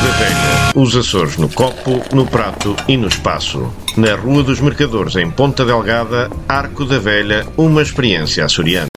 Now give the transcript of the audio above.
da Velha, os Açores no copo, no prato e no espaço. Na Rua dos Mercadores, em Ponta Delgada, Arco da Velha, uma experiência açoriana.